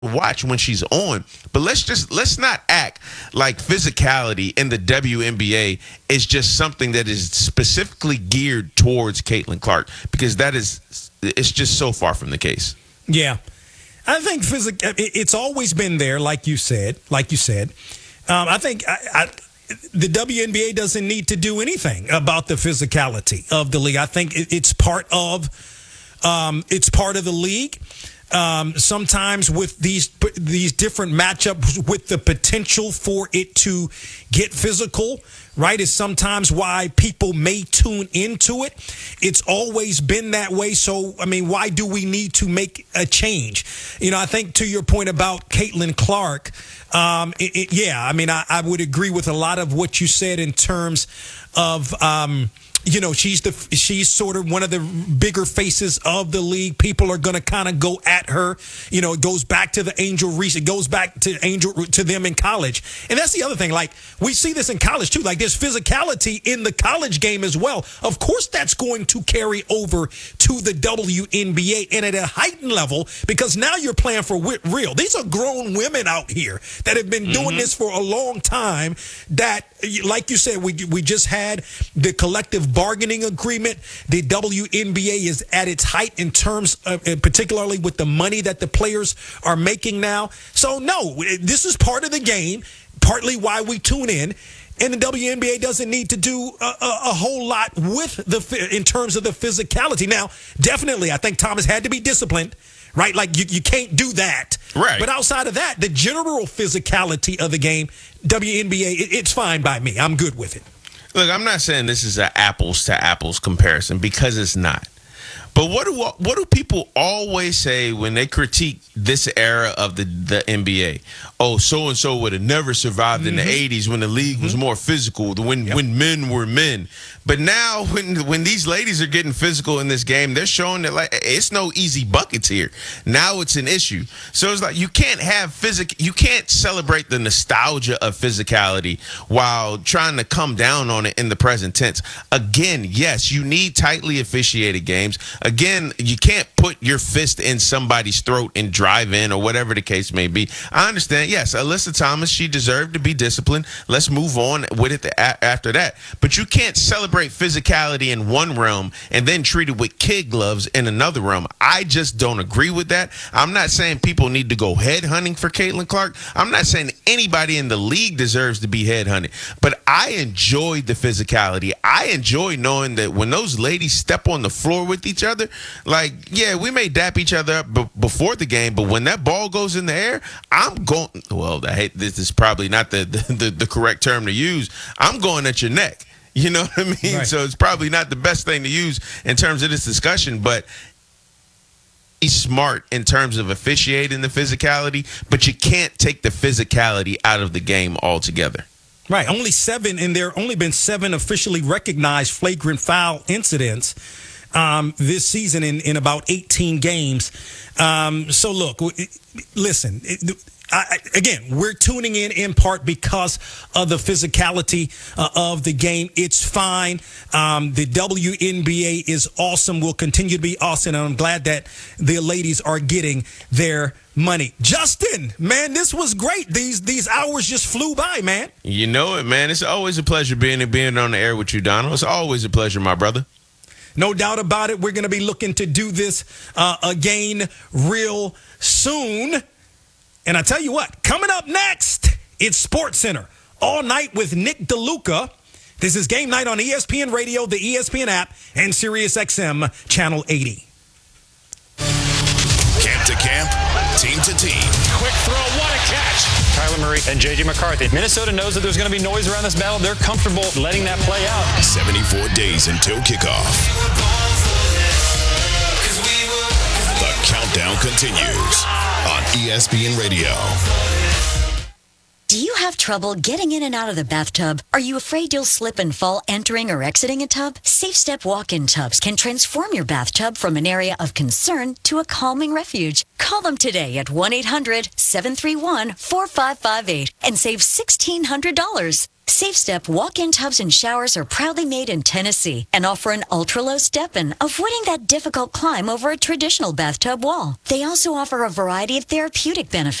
watch when she's on. But let's not act like physicality in the WNBA is just something that is specifically geared towards Caitlin Clark, because it's just so far from the case. Yeah. I think it's always been there, like you said. I think the WNBA doesn't need to do anything about the physicality of the league. I think it's part of the league. Sometimes with these different matchups with the potential for it to get physical, right, is sometimes why people may tune into it. It's always been that way. So, I mean, why do we need to make a change? I think to your point about Caitlin Clark, I would agree with a lot of what you said in terms of, she's sort of one of the bigger faces of the league. People are going to kind of go at her. It goes back to the Angel Reese. It goes back to them in college. And that's the other thing. Like, we see this in college too. Like, there's physicality in the college game as well. Of course, that's going to carry over to the WNBA and at a heightened level, because now you're playing for real. These are grown women out here that have been doing this for a long time. That, like you said, we just had the collective bargaining agreement. The WNBA is at its height in terms of, particularly with the money that the players are making now. So no, this is part of the game, partly why we tune in. And the WNBA doesn't need to do a whole lot in terms of the physicality. Now, definitely, I think Thomas had to be disciplined, right? Like, you can't do that. Right. But outside of that, the general physicality of the game, WNBA, it's fine by me. I'm good with it. Look, I'm not saying this is an apples to apples comparison, because it's not. But what do people always say when they critique this era of the NBA? Oh, so-and-so would have never survived in the 80s when the league was more physical, when men were men. But now when these ladies are getting physical in this game, they're showing that, like, it's no easy buckets here. Now it's an issue. So it's like you can't celebrate the nostalgia of physicality while trying to come down on it in the present tense. Again, yes, you need tightly officiated games. Again, you can't put your fist in somebody's throat and drive in, or whatever the case may be. I understand. Yes, Alyssa Thomas, she deserved to be disciplined. Let's move on with it after that. But you can't celebrate physicality in one realm and then treat it with kid gloves in another realm. I just don't agree with that. I'm not saying people need to go head hunting for Caitlin Clark. I'm not saying anybody in the league deserves to be head hunted. But I enjoyed the physicality. I enjoy knowing that when those ladies step on the floor with each other, like, yeah, we may dap each other up before the game, but when that ball goes in the air, I'm going, well, this is probably not the correct term to use. I'm going at your neck. You know what I mean? Right. So it's probably not the best thing to use in terms of this discussion, but he's smart in terms of officiating the physicality, but you can't take the physicality out of the game altogether. Right. Only 7, and there have only been 7 officially recognized flagrant foul incidents this season in about 18 games. So look, listen, again, we're tuning in part because of the physicality of the game. It's fine. The WNBA is awesome. Will continue to be awesome. And I'm glad that the ladies are getting their money. Justin, man, this was great. These hours just flew by, man. You know it, man. It's always a pleasure being on the air with you, Donald. It's always a pleasure, my brother. No doubt about it. We're going to be looking to do this again real soon. And I tell you what, coming up next, it's SportsCenter all night with Nick DeLuca. This is Game Night on ESPN Radio, the ESPN app, and SiriusXM Channel 80. Camp to camp, team to team. Quick throw, what a catch. Kyler Murray and J.J. McCarthy. Minnesota knows that there's going to be noise around this battle. They're comfortable letting that play out. 74 days until kickoff. The countdown continues on ESPN Radio. Do you have trouble getting in and out of the bathtub? Are you afraid you'll slip and fall entering or exiting a tub? Safe Step walk-in tubs can transform your bathtub from an area of concern to a calming refuge. Call them today at 1-800-731-4558 and save $1,600. Safe Step walk-in tubs and showers are proudly made in Tennessee and offer an ultra-low step-in, avoiding that difficult climb over a traditional bathtub wall. They also offer a variety of therapeutic benefits.